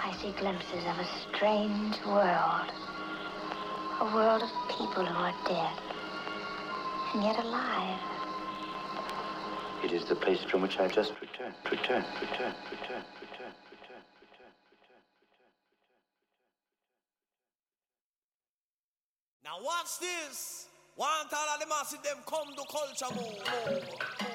I see glimpses of a strange world. A world of people who are dead and yet alive. It is the place from which I just returned. Now watch this. Want all of the massive them come to culture move.